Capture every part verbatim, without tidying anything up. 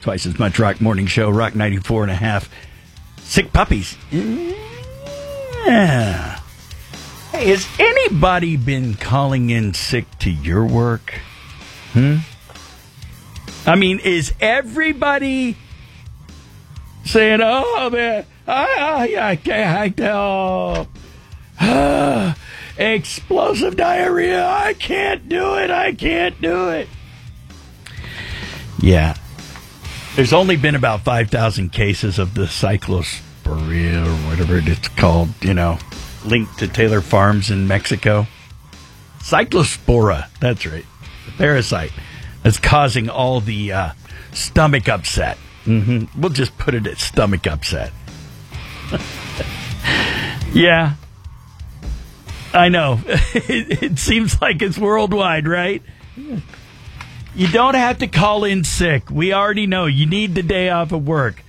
Twice as much Rock Morning Show, Rock ninety-four and a half. Sick puppies. Yeah. Hey, has anybody been calling in sick to your work? Hmm? I mean, is everybody saying, oh, man, I, I, I can't, I can't, oh, explosive diarrhea, I can't do it, I can't do it. Yeah. There's only been about five thousand cases of the cyclosporia or whatever it's called, you know, linked to Taylor Farms in Mexico. Cyclospora, that's right. The parasite that's causing all the uh, stomach upset. Mm-hmm. We'll just put it at stomach upset. Yeah. I know. it, it seems like it's worldwide, right? You don't have to call in sick. We already know you need the day off of work.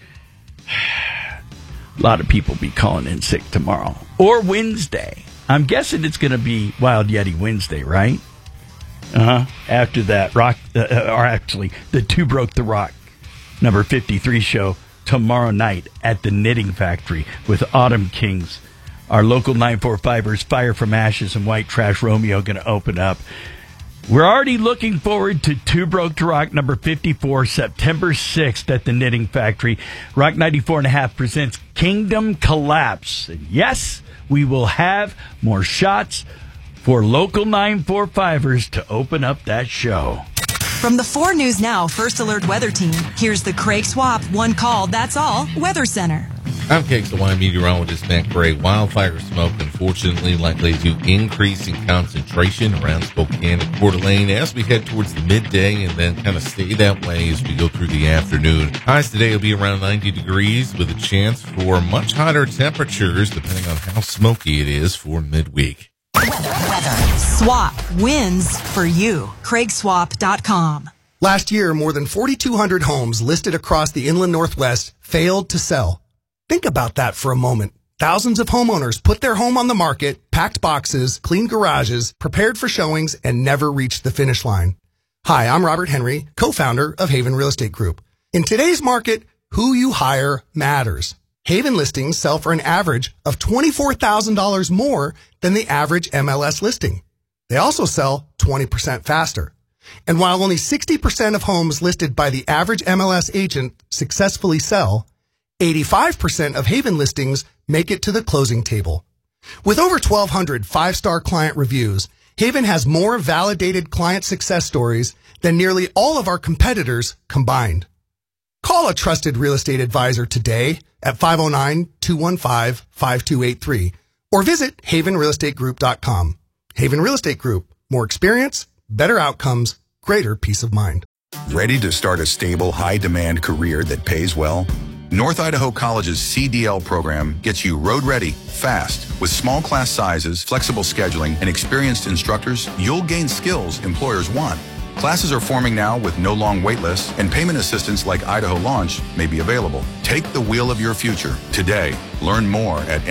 A lot of people be calling in sick tomorrow. Or Wednesday. I'm guessing it's going to be Wild Yeti Wednesday, right? Uh-huh. After that, rock, uh, or actually, the Two Broke the Rock, number fifty-three show tomorrow night at the Knitting Factory with Autumn Kings. Our local nine forty-fivers, Fire from Ashes and White Trash Romeo, going to open up. We're already looking forward to Two Broke to Rock number fifty-four, September sixth at the Knitting Factory. Rock ninety-four and a half presents Kingdom Collapse. And yes, we will have more shots for local nine forty-fivers to open up that show. From the four News Now First Alert Weather Team, here's the Craig Swap One Call, That's All Weather Center. I'm K X L Y meteorologist Matt Gray. Wildfire smoke, unfortunately, likely to increase in concentration around Spokane and Coeur d'Alene as we head towards the midday and then kind of stay that way as we go through the afternoon. Highs today will be around ninety degrees with a chance for much hotter temperatures depending on how smoky it is for midweek. Weather, weather. Swap wins for you. Craig Swap dot com. Last year, more than forty-two hundred homes listed across the inland Northwest failed to sell. Think about that for a moment. Thousands of homeowners put their home on the market, packed boxes, cleaned garages, prepared for showings, and never reached the finish line. Hi, I'm Robert Henry, co-founder of Haven Real Estate Group. In today's market, who you hire matters. Haven listings sell for an average of twenty-four thousand dollars more than the average M L S listing. They also sell twenty percent faster. And while only sixty percent of homes listed by the average M L S agent successfully sell, eighty-five percent of Haven listings make it to the closing table. With over twelve hundred five-star client reviews, Haven has more validated client success stories than nearly all of our competitors combined. Call a trusted real estate advisor today at five oh nine, two one five, five two eight three or visit haven real estate group dot com. Haven Real Estate Group. More experience, better outcomes, greater peace of mind. Ready to start a stable, high-demand career that pays well? North Idaho College's C D L program gets you road-ready, fast. With small class sizes, flexible scheduling, and experienced instructors, you'll gain skills employers want. Classes are forming now with no long wait lists, and payment assistance like Idaho Launch may be available. Take the wheel of your future today. Learn more at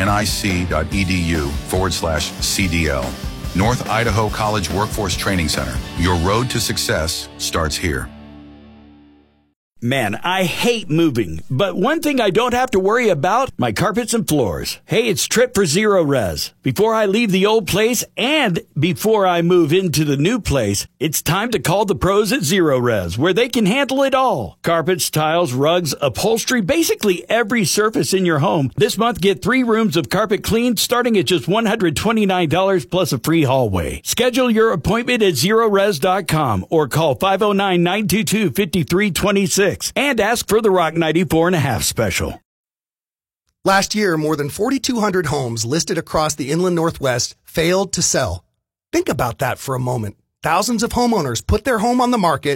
nic.edu forward slash CDL. North Idaho College Workforce Training Center. Your road to success starts here. Man, I hate moving, but one thing I don't have to worry about, my carpets and floors. Hey, it's Trip for Zero Res. Before I leave the old place and before I move into the new place, it's time to call the pros at Zero Res, where they can handle it all. Carpets, tiles, rugs, upholstery, basically every surface in your home. This month, get three rooms of carpet cleaned starting at just one hundred twenty-nine dollars plus a free hallway. Schedule your appointment at zero res dot com or call five oh nine, nine two two, five three two six. And ask for the Rock ninety-four and a half special. Last year, more than forty-two hundred homes listed across the inland Northwest failed to sell. Think about that for a moment. Thousands of homeowners put their home on the market,